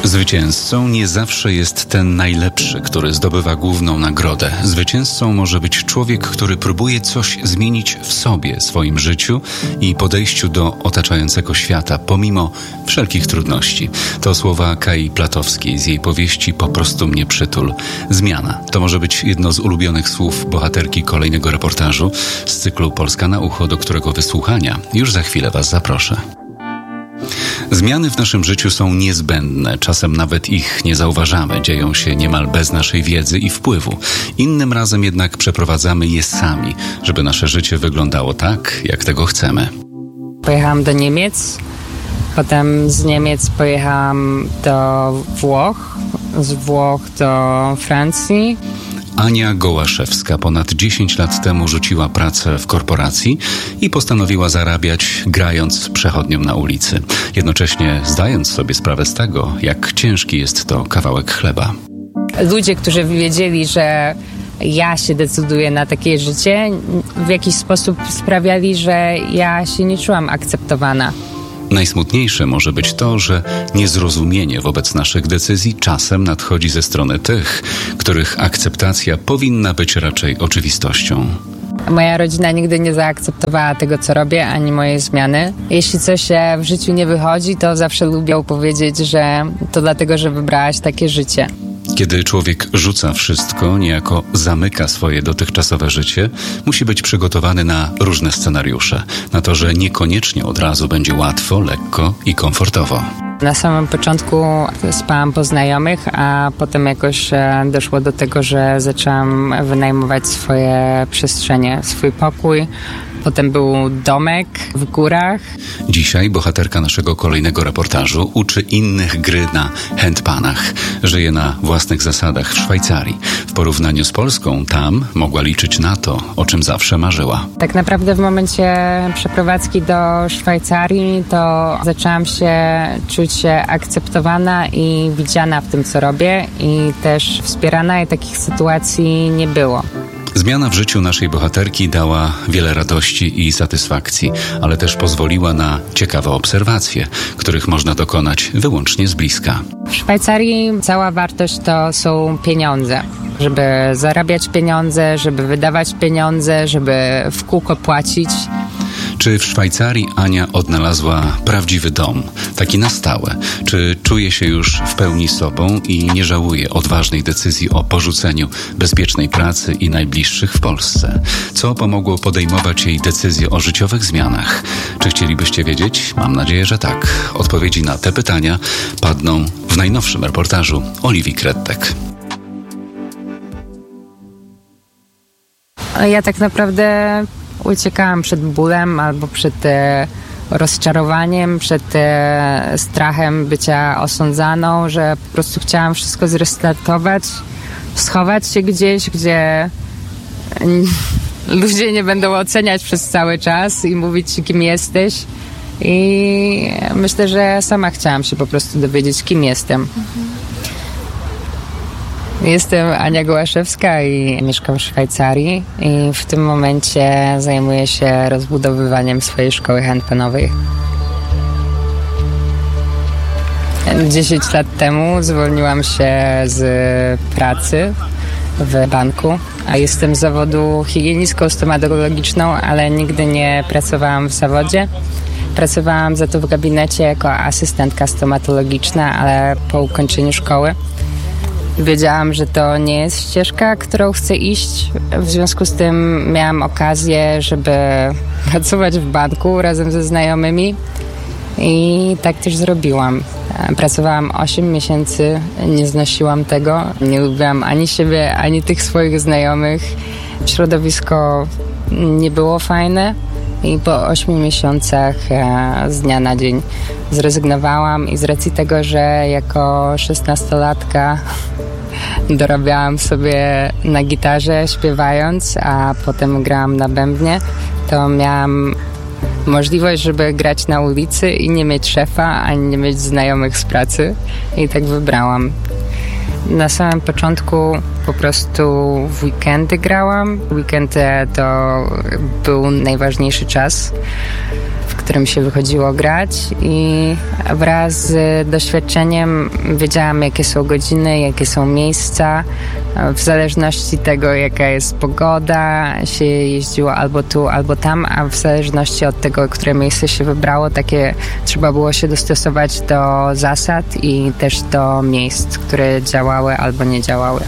Zwycięzcą nie zawsze jest ten najlepszy, który zdobywa główną nagrodę. Zwycięzcą może być człowiek, który próbuje coś zmienić w sobie, swoim życiu i podejściu do otaczającego świata, pomimo wszelkich trudności. To słowa Kai Platowskiej z jej powieści Po prostu mnie przytul. Zmiana. To może być jedno z ulubionych słów bohaterki kolejnego reportażu z cyklu Polska na ucho, do którego wysłuchania już za chwilę Was zaproszę. Zmiany w naszym życiu są niezbędne, czasem nawet ich nie zauważamy, dzieją się niemal bez naszej wiedzy i wpływu. Innym razem jednak przeprowadzamy je sami, żeby nasze życie wyglądało tak, jak tego chcemy. Pojechałam do Niemiec, potem z Niemiec pojechałam do Włoch, z Włoch do Francji. Ania Gołaszewska ponad 10 lat temu rzuciła pracę w korporacji i postanowiła zarabiać, grając przechodniom na ulicy. Jednocześnie zdając sobie sprawę z tego, jak ciężki jest to kawałek chleba. Ludzie, którzy wiedzieli, że ja się decyduję na takie życie, w jakiś sposób sprawiali, że ja się nie czułam akceptowana. Najsmutniejsze może być to, że niezrozumienie wobec naszych decyzji czasem nadchodzi ze strony tych, których akceptacja powinna być raczej oczywistością. Moja rodzina nigdy nie zaakceptowała tego, co robię, ani mojej zmiany. Jeśli coś w życiu nie wychodzi, to zawsze lubią powiedzieć, że to dlatego, że wybrałaś takie życie. Kiedy człowiek rzuca wszystko, niejako zamyka swoje dotychczasowe życie, musi być przygotowany na różne scenariusze. Na to, że niekoniecznie od razu będzie łatwo, lekko i komfortowo. Na samym początku spałam po znajomych, a potem jakoś doszło do tego, że zaczęłam wynajmować swoje przestrzenie, swój pokój. Potem był domek w górach. Dzisiaj bohaterka naszego kolejnego reportażu uczy innych gry na handpanach. Żyje na własnych zasadach w Szwajcarii. W porównaniu z Polską tam mogła liczyć na to, o czym zawsze marzyła. Tak naprawdę w momencie przeprowadzki do Szwajcarii to zaczęłam czuć się akceptowana i widziana w tym, co robię i też wspierana i takich sytuacji nie było. Zmiana w życiu naszej bohaterki dała wiele radości i satysfakcji, ale też pozwoliła na ciekawe obserwacje, których można dokonać wyłącznie z bliska. W Szwajcarii cała wartość to są pieniądze. Żeby zarabiać pieniądze, żeby wydawać pieniądze, żeby w kółko płacić. Czy w Szwajcarii Ania odnalazła prawdziwy dom, taki na stałe? Czy czuje się już w pełni sobą i nie żałuje odważnej decyzji o porzuceniu bezpiecznej pracy i najbliższych w Polsce? Co pomogło podejmować jej decyzję o życiowych zmianach? Czy chcielibyście wiedzieć? Mam nadzieję, że tak. Odpowiedzi na te pytania padną w najnowszym reportażu Oliwii Krettek. Ja tak naprawdę uciekałam przed bólem albo przed rozczarowaniem, przed strachem bycia osądzaną, że po prostu chciałam wszystko zrestartować, schować się gdzieś, gdzie ludzie nie będą oceniać przez cały czas i mówić, kim jesteś. I myślę, że sama chciałam się po prostu dowiedzieć, kim jestem. Jestem Ania Gołaszewska i mieszkam w Szwajcarii i w tym momencie zajmuję się rozbudowywaniem swojej szkoły handpanowej. 10 lat temu zwolniłam się z pracy w banku, a jestem z zawodu higienistką stomatologiczną, ale nigdy nie pracowałam w zawodzie. Pracowałam za to w gabinecie jako asystentka stomatologiczna, ale po ukończeniu szkoły wiedziałam, że to nie jest ścieżka, którą chcę iść. W związku z tym miałam okazję, żeby pracować w banku razem ze znajomymi i tak też zrobiłam. Pracowałam 8 miesięcy, nie znosiłam tego. Nie lubiłam ani siebie, ani tych swoich znajomych. Środowisko nie było fajne i po 8 miesiącach z dnia na dzień zrezygnowałam i z racji tego, że jako 16-latka dorabiałam sobie na gitarze śpiewając, a potem grałam na bębnie, to miałam możliwość, żeby grać na ulicy i nie mieć szefa, ani nie mieć znajomych z pracy i tak wybrałam. Na samym początku po prostu w weekendy grałam. Weekendy to był najważniejszy czas. w którym się wychodziło grać i wraz z doświadczeniem wiedziałam, jakie są godziny, jakie są miejsca. W zależności tego, jaka jest pogoda, się jeździło albo tu, albo tam, a w zależności od tego, które miejsce się wybrało, takie trzeba było się dostosować do zasad i też do miejsc, które działały albo nie działały.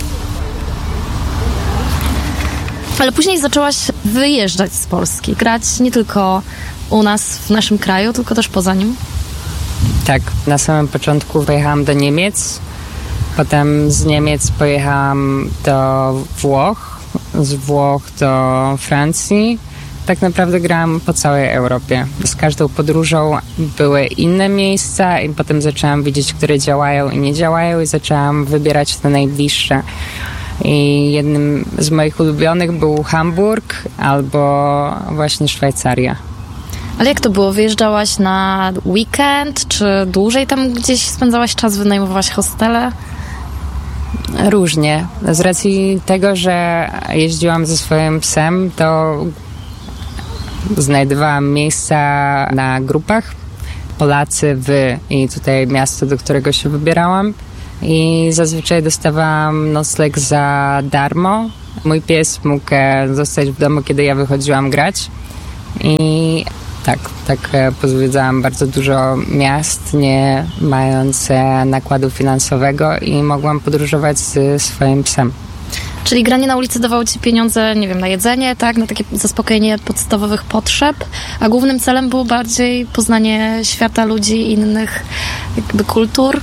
Ale później zaczęłaś wyjeżdżać z Polski, grać nie tylko u nas w naszym kraju, tylko też poza nim. Tak, na samym początku pojechałam do Niemiec, potem z Niemiec pojechałam do Włoch, z Włoch do Francji. Tak naprawdę grałam po całej Europie. Z każdą podróżą były inne miejsca i potem zaczęłam widzieć, które działają i nie działają i zaczęłam wybierać te najbliższe. I jednym z moich ulubionych był Hamburg albo właśnie Szwajcaria. Ale jak to było? Wyjeżdżałaś na weekend, czy dłużej tam gdzieś spędzałaś czas, wynajmowałaś hostele? Różnie. Z racji tego, że jeździłam ze swoim psem, to znajdowałam miejsca na grupach. Polacy, wy i tutaj miasto, do którego się wybierałam. I zazwyczaj dostawałam nocleg za darmo. Mój pies mógł zostać w domu, kiedy ja wychodziłam grać. I tak pozwiedzałam bardzo dużo miast, nie mając nakładu finansowego i mogłam podróżować z swoim psem. Czyli granie na ulicy dawało ci pieniądze, nie wiem, na jedzenie, tak, na takie zaspokojenie podstawowych potrzeb, a głównym celem było bardziej poznanie świata, ludzi, innych jakby kultur?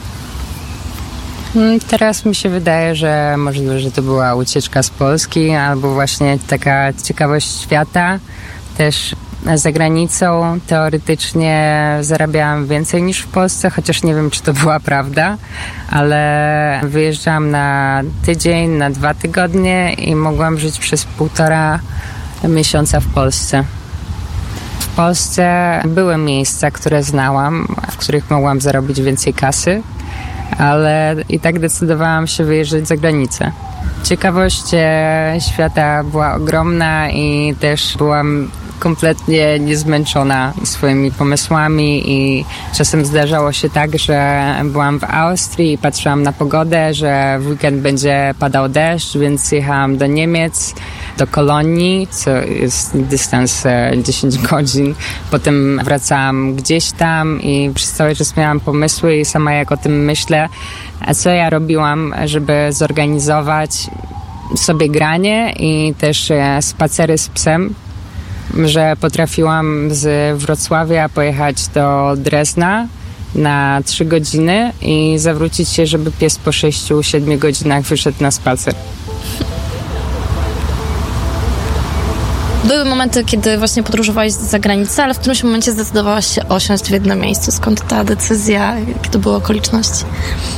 Teraz mi się wydaje, że możliwe, że to była ucieczka z Polski albo właśnie taka ciekawość świata. Też za granicą teoretycznie zarabiałam więcej niż w Polsce, chociaż nie wiem, czy to była prawda, ale wyjeżdżałam na tydzień, na 2 tygodnie i mogłam żyć przez 1,5 miesiąca w Polsce. W Polsce były miejsca, które znałam, w których mogłam zarobić więcej kasy, ale i tak decydowałam się wyjeżdżać za granicę. Ciekawość świata była ogromna i też byłam kompletnie niezmęczona swoimi pomysłami i czasem zdarzało się tak, że byłam w Austrii i patrzyłam na pogodę, że w weekend będzie padał deszcz, więc jechałam do Niemiec, do Kolonii, co jest dystans 10 godzin. Potem wracałam gdzieś tam i przez cały czas miałam pomysły i sama jak o tym myślę, a co ja robiłam, żeby zorganizować sobie granie i też spacery z psem, że potrafiłam z Wrocławia pojechać do Drezna na 3 godziny i zawrócić się, żeby pies po 6-7 godzinach wyszedł na spacer. Były momenty, kiedy właśnie podróżowałaś za granicę, ale w którymś momencie zdecydowałaś się osiąść w jednym miejscu. Skąd ta decyzja? Jakie to były okoliczności?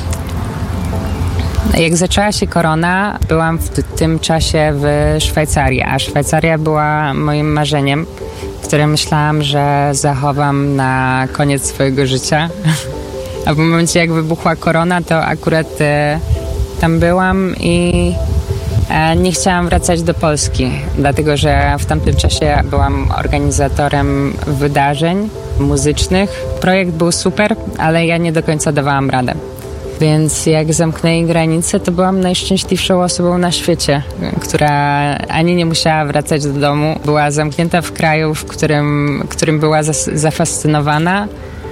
Jak zaczęła się korona, byłam w tym czasie w Szwajcarii, a Szwajcaria była moim marzeniem, które myślałam, że zachowam na koniec swojego życia. A w momencie, jak wybuchła korona, to akurat tam byłam i nie chciałam wracać do Polski, dlatego że w tamtym czasie byłam organizatorem wydarzeń muzycznych. Projekt był super, ale ja nie do końca dawałam radę. Więc jak zamknęli granice, to byłam najszczęśliwszą osobą na świecie, która ani nie musiała wracać do domu. Była zamknięta w kraju, w którym była zafascynowana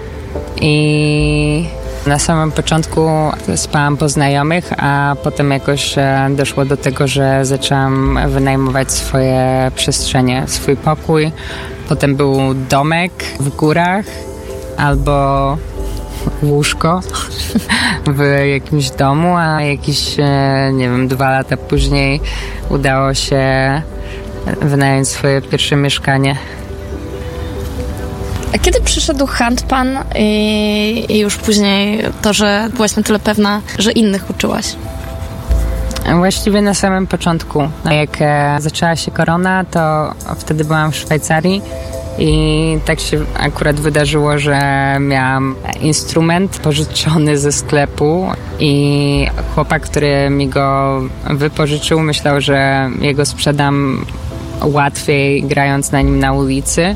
i na samym początku spałam po znajomych, a potem jakoś doszło do tego, że zaczęłam wynajmować swoje przestrzenie, swój pokój. Potem był domek w górach albo łóżko w jakimś domu, a jakieś, 2 lata później udało się wynająć swoje pierwsze mieszkanie. A kiedy przyszedł Handpan i już później to, że byłaś na tyle pewna, że innych uczyłaś? Właściwie na samym początku. Jak zaczęła się korona, to wtedy byłam w Szwajcarii i tak się akurat wydarzyło, że miałam instrument pożyczony ze sklepu i chłopak, który mi go wypożyczył, myślał, że jego sprzedam łatwiej grając na nim na ulicy,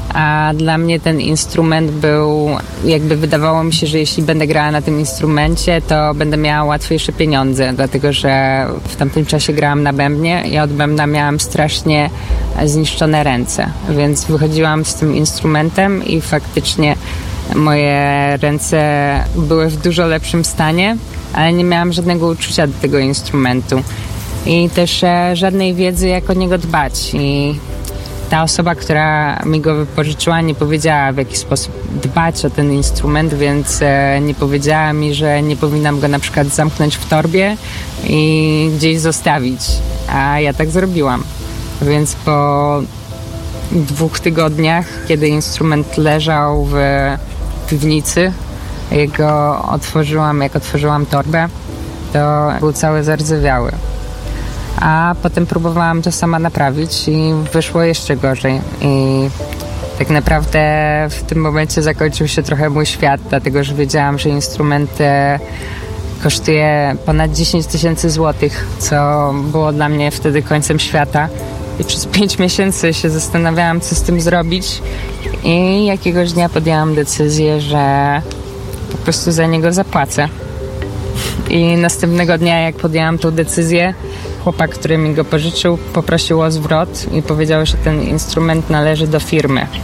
a dla mnie ten instrument był, jakby wydawało mi się, że jeśli będę grała na tym instrumencie, to będę miała łatwiejsze pieniądze, dlatego że w tamtym czasie grałam na bębnie i od bębna miałam strasznie zniszczone ręce, więc wychodziłam z tym instrumentem i faktycznie moje ręce były w dużo lepszym stanie, ale nie miałam żadnego uczucia do tego instrumentu i też żadnej wiedzy, jak o niego dbać. I ta osoba, która mi go wypożyczyła, nie powiedziała, w jaki sposób dbać o ten instrument, więc nie powiedziała mi, że nie powinnam go na przykład zamknąć w torbie i gdzieś zostawić, a ja tak zrobiłam. Więc po 2 tygodniach, kiedy instrument leżał w piwnicy, jak otworzyłam torbę, to był cały zardzewiały. A potem próbowałam to sama naprawić i wyszło jeszcze gorzej. I tak naprawdę w tym momencie zakończył się trochę mój świat, dlatego że wiedziałam, że instrument kosztuje ponad 10 000 złotych, co było dla mnie wtedy końcem świata. I przez 5 miesięcy się zastanawiałam, co z tym zrobić. I jakiegoś dnia podjęłam decyzję, że po prostu za niego zapłacę. I następnego dnia, jak podjęłam tą decyzję, chłopak, który mi go pożyczył, poprosił o zwrot i powiedział, że ten instrument należy do firmy.